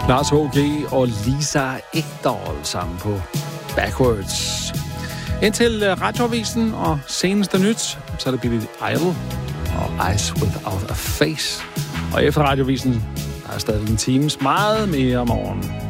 Lars H.G. og Lisa Ekdahl sammen på Backwards. Indtil Radioavisen og seneste nyt, så er det Billy Idol og Eyes Without a Face. Og efter Radioavisen, der er stadig en times meget mere om morgenen.